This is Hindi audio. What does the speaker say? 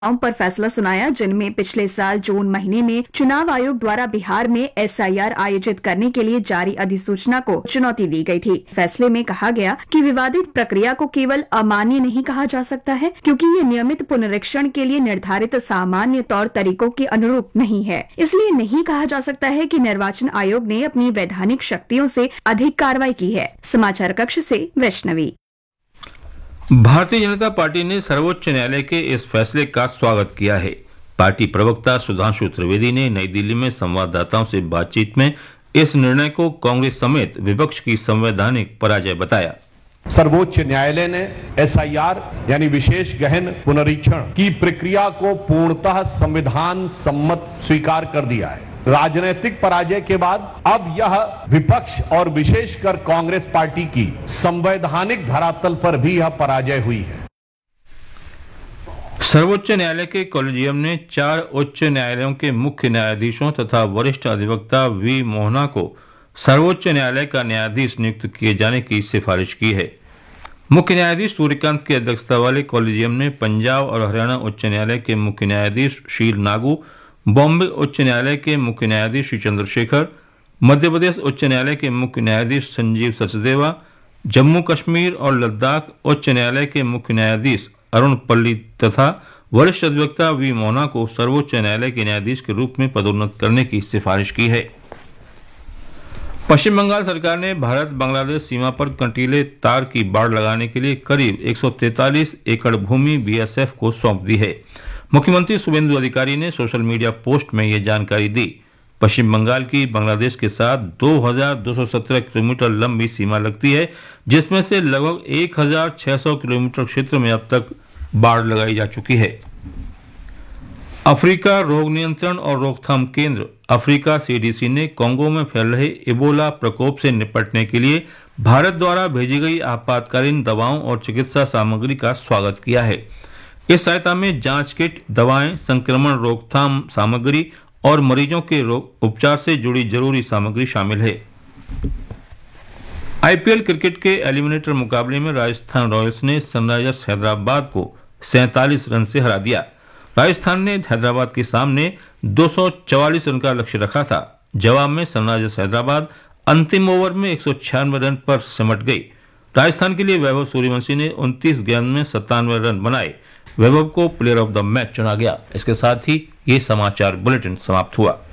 पर फैसला सुनाया, जिनमें पिछले साल जून महीने में चुनाव आयोग द्वारा बिहार में SIR आयोजित करने के लिए जारी अधिसूचना को चुनौती दी गई थी। फैसले में कहा गया कि विवादित प्रक्रिया को केवल अमान्य नहीं कहा जा सकता है, क्योंकि ये नियमित पुनरीक्षण के लिए निर्धारित सामान्य तौर तरीकों के अनुरूप नहीं है। इसलिए नहीं कहा जा सकता है कि निर्वाचन आयोग ने अपनी वैधानिक शक्तियों से अधिक कार्रवाई की है। समाचार कक्ष से वैष्णवी। भारतीय जनता पार्टी ने सर्वोच्च न्यायालय के इस फैसले का स्वागत किया है। पार्टी प्रवक्ता सुधांशु त्रिवेदी ने नई दिल्ली में संवाददाताओं से बातचीत में इस निर्णय को कांग्रेस समेत विपक्ष की संवैधानिक पराजय बताया। सर्वोच्च न्यायालय ने SIR यानी विशेष गहन पुनरीक्षण की प्रक्रिया को पूर्णतः संविधान सम्मत स्वीकार कर दिया है। राजनीतिक पराजय के बाद अब यह विपक्ष और विशेषकर कांग्रेस पार्टी की संवैधानिक धरातल पर भी यह पराजय हुई है। सर्वोच्च न्यायालय के कॉलेजियम ने 4 उच्च न्यायालयों के मुख्य न्यायाधीशों तथा वरिष्ठ अधिवक्ता V मोहना को सर्वोच्च न्यायालय का न्यायाधीश नियुक्त किए जाने की सिफारिश की है। मुख्य न्यायाधीश सूर्यकांत की अध्यक्षता वाले कॉलेजियम ने पंजाब और हरियाणा उच्च न्यायालय के मुख्य न्यायाधीश शील नागू, बॉम्बे उच्च न्यायालय के मुख्य न्यायाधीश श्री चंद्रशेखर, मध्य प्रदेश उच्च न्यायालय के मुख्य न्यायाधीश संजीव सचदेवा, जम्मू कश्मीर और लद्दाख उच्च न्यायालय के मुख्य न्यायाधीश अरुण पल्ली तथा वरिष्ठ अधिवक्ता V मोहना को सर्वोच्च न्यायालय के न्यायाधीश के रूप में पदोन्नत करने की सिफारिश की है। पश्चिम बंगाल सरकार ने भारत बांग्लादेश सीमा पर कंटीले तार की बाड़ लगाने के लिए करीब 143 एकड़ भूमि BSF को सौंप दी है। मुख्यमंत्री शुभेंदु अधिकारी ने सोशल मीडिया पोस्ट में यह जानकारी दी। पश्चिम बंगाल की बांग्लादेश के साथ 2217 किलोमीटर लंबी सीमा लगती है, जिसमें से लगभग 1600 किलोमीटर क्षेत्र में अब तक बाड़ लगाई जा चुकी है। अफ्रीका रोग नियंत्रण और रोकथाम केंद्र अफ्रीका CDC ने कांगो में फैल रहे इबोला प्रकोप से निपटने के लिए भारत द्वारा भेजी गई आपातकालीन दवाओं और चिकित्सा सामग्री का स्वागत किया है। इस सहायता में जांच किट, दवाएं, संक्रमण रोकथाम सामग्री और मरीजों के रोग उपचार से जुड़ी जरूरी सामग्री शामिल है। IPL क्रिकेट के एलिमिनेटर मुकाबले में राजस्थान रॉयल्स ने सनराइजर्स हैदराबाद को 47 रन से हरा दिया। राजस्थान ने हैदराबाद के सामने 244 रन का लक्ष्य रखा था। जवाब में सनराइजर्स हैदराबाद अंतिम ओवर में 196 रन पर सिमट गई। राजस्थान के लिए वैभव सूर्यवंशी ने 29 गेंद में 97 रन बनाए। वैभव को प्लेयर ऑफ द मैच चुना गया। इसके साथ ही ये समाचार बुलेटिन समाप्त हुआ।